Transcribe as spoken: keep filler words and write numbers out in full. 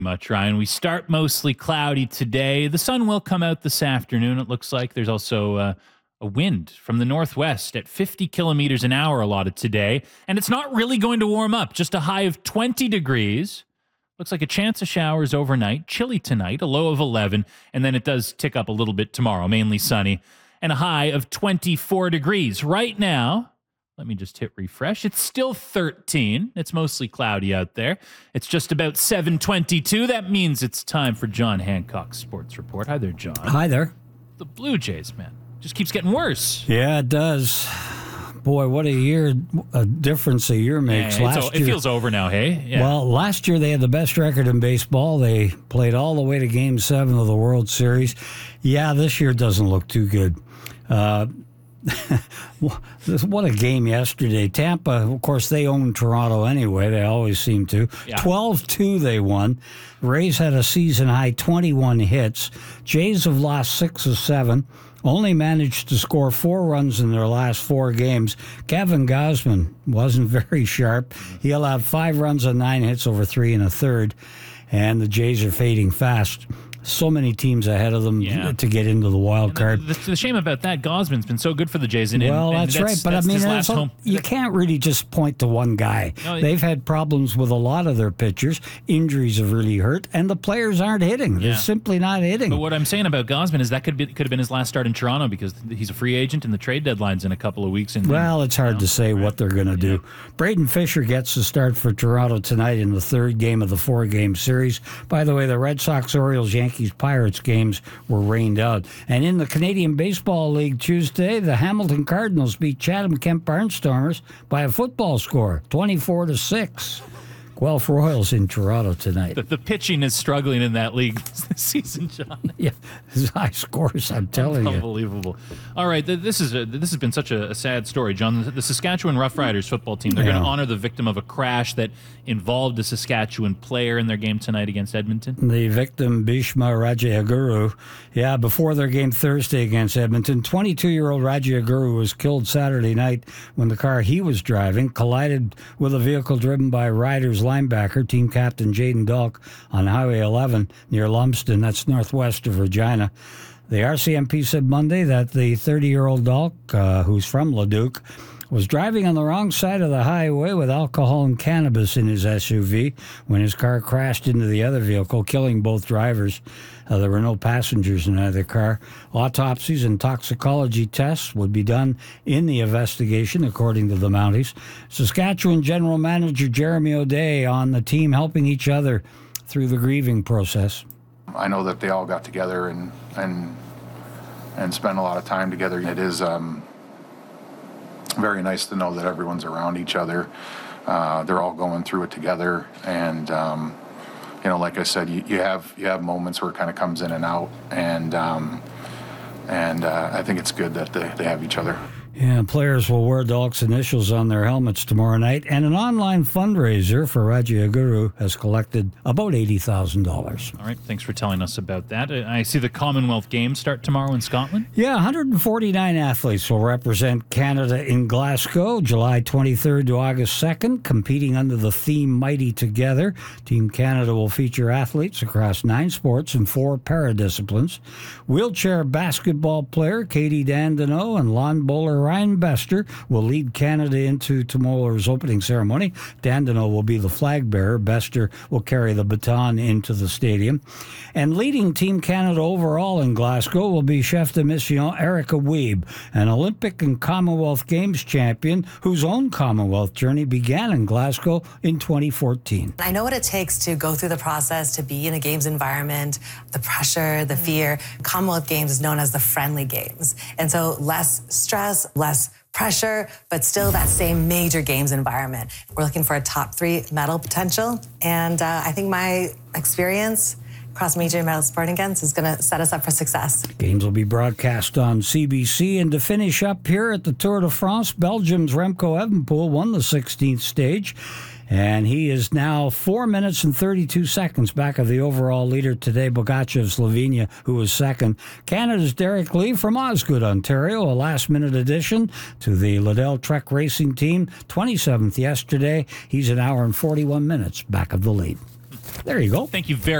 Much, Ryan. We start mostly cloudy today. The sun will come out this afternoon, it looks like. There's also uh, a wind from the northwest at fifty kilometers an hour allotted today. And it's not really going to warm up, just a high of twenty degrees. Looks like a chance of showers overnight. Chilly tonight, a low of eleven. And then it does tick up a little bit tomorrow, mainly sunny. And a high of twenty-four degrees. Right now, let me just hit refresh. It's still thirteen. It's mostly cloudy out there. It's just about seven twenty-two. That means it's time for John Hancock's Sports Report. Hi there, John. Hi there. The Blue Jays, man, just keeps getting worse. Yeah, it does. Boy, what a year, a difference a year makes. Yeah, last o- year, it feels over now, hey? Yeah. Well, last year they had the best record in baseball. They played all the way to Game seven of the World Series. Yeah, this year doesn't look too good. Uh What a game yesterday. Tampa, of course, they own Toronto anyway. They always seem to. Yeah. twelve two they won. Rays had a season-high twenty-one hits. Jays have lost six of seven. Only managed to score four runs in their last four games. Kevin Gausman wasn't very sharp. He allowed five runs on nine hits over three and a third. And the Jays are fading fast. So many teams ahead of them Yeah. to get into the wild card. The, the shame about that, Gosman's been so good for the Jays. And, Well, and that's, that's right. But that's I mean, his it's last a- home. you can't really just point to one guy. No, They've had problems with a lot of their pitchers. Injuries have really hurt, and the players aren't hitting. They're Yeah. simply not hitting. But what I'm saying about Gosman is that could be could have been his last start in Toronto because he's a free agent and the trade deadline's in a couple of weeks. And Well, it's hard you know, to say right. what they're going to do. Braden Fisher gets the start for Toronto tonight in the third game of the four-game series. By the way, the Red Sox, Orioles, Yankees, Pirates games were rained out. And in the Canadian Baseball League Tuesday, the Hamilton Cardinals beat Chatham Kent Barnstormers by a football score, twenty-four to six. Guelph Royals in Toronto tonight. The, the pitching is struggling in that league this season, John. Yeah, high scores, I'm telling you. Unbelievable. All right, th- this is a, this has been such a, a sad story, John. The, the Saskatchewan Roughriders football team, they're Yeah. going to honor the victim of a crash that involved a Saskatchewan player in their game tonight against Edmonton. The victim, Bhishma Rajaguru, yeah, before their game Thursday against Edmonton, twenty-two-year-old Rajaguru was killed Saturday night when the car he was driving collided with a vehicle driven by Riders linebacker, team captain Jaden Dalk, on Highway eleven near Lumsden. That's northwest of Regina. The R C M P said Monday that the thirty-year-old Dalk, uh, who's from Leduc, was driving on the wrong side of the highway with alcohol and cannabis in his S U V when his car crashed into the other vehicle, killing both drivers. Uh, there were no passengers in either car. Autopsies and toxicology tests would be done in the investigation, according to the Mounties. Saskatchewan General Manager Jeremy O'Day on the team helping each other through the grieving process. I know that they all got together and and and spent a lot of time together. It is um, very nice to know that everyone's around each other. Uh, they're all going through it together, and um, you know, like I said, you, you have you have moments where it kind of comes in and out, and um, and uh, I think it's good that they, they have each other. Yeah, players will wear Dalk's initials on their helmets tomorrow night, and an online fundraiser for Rajaguru has collected about eighty thousand dollars. All right, thanks for telling us about that. Uh, I see the Commonwealth Games start tomorrow in Scotland. Yeah, one hundred forty-nine athletes will represent Canada in Glasgow, July twenty-third to August second, competing under the theme Mighty Together. Team Canada will feature athletes across nine sports and four paradisciplines. Wheelchair basketball player Katie Dandeneau and lawn bowler Ryan Bester will lead Canada into tomorrow's opening ceremony. Dandeneau will be the flag bearer. Bester will carry the baton into the stadium. And leading Team Canada overall in Glasgow will be chef de mission Erica Weeb, an Olympic and Commonwealth Games champion whose own Commonwealth journey began in Glasgow in twenty fourteen. I know what it takes to go through the process, to be in a games environment, the pressure, the fear. Commonwealth Games is known as the friendly games. And so less stress, less pressure, but still that same major games environment. We're looking for a top three medal potential. And uh, I think my experience across major medal sporting events is going to set us up for success. Games will be broadcast on C B C. And to finish up here at the Tour de France, Belgium's Remco Evenepoel won the sixteenth stage. And he is now four minutes and thirty-two seconds back of the overall leader today, Pogacar of Slovenia, who was second. Canada's Derek Lee from Osgood, Ontario, a last-minute addition to the Liddell Trek Racing Team, twenty-seventh yesterday. He's an hour and forty-one minutes back of the lead. There you go. Thank you very